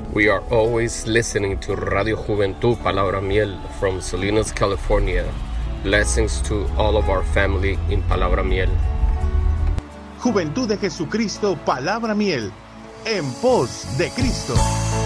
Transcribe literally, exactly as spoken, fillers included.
We are always listening to Radio Juventud Palabra Miel from Salinas, California. Blessings to all of our family in Palabra Miel. Juventud de Jesucristo, Palabra Miel, en pos de Cristo.